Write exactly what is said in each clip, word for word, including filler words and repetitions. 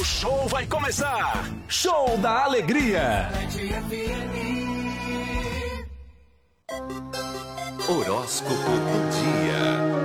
show vai começar. Show da Alegria. Horóscopo do dia.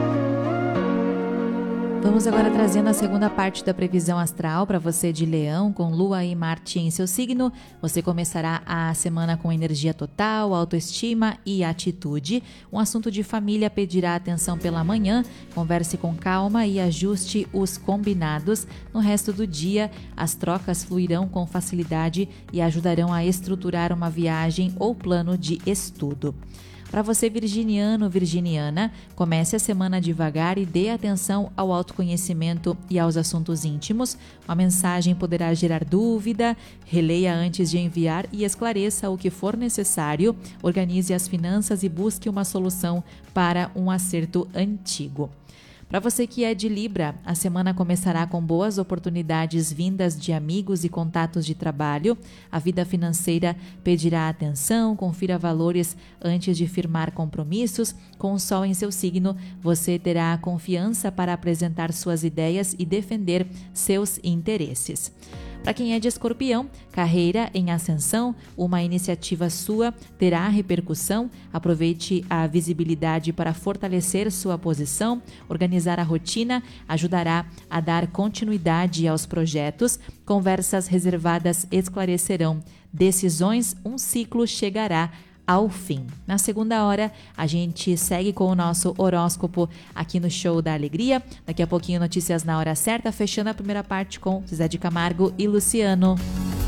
Vamos agora trazendo a segunda parte da previsão astral para você de Leão, com Lua e Marte em seu signo. Você começará a semana com energia total, autoestima e atitude. Um assunto de família pedirá atenção pela manhã. Converse com calma e ajuste os combinados. No resto do dia, as trocas fluirão com facilidade e ajudarão a estruturar uma viagem ou plano de estudo. Para você virginiano, virginiana, comece a semana devagar e dê atenção ao autoconhecimento e aos assuntos íntimos. Uma mensagem poderá gerar dúvida, releia antes de enviar e esclareça o que for necessário. Organize as finanças e busque uma solução para um acerto antigo. Para você que é de Libra, a semana começará com boas oportunidades vindas de amigos e contatos de trabalho. A vida financeira pedirá atenção, confira valores antes de firmar compromissos. Com o Sol em seu signo, você terá a confiança para apresentar suas ideias e defender seus interesses. Para quem é de Escorpião, carreira em ascensão, uma iniciativa sua terá repercussão. Aproveite a visibilidade para fortalecer sua posição. Organizar a rotina ajudará a dar continuidade aos projetos. Conversas reservadas esclarecerão decisões. Um ciclo chegará ao fim. Na segunda hora, a gente segue com o nosso horóscopo aqui no Show da Alegria. Daqui a pouquinho, notícias na hora certa, fechando a primeira parte com Zé de Camargo e Luciano.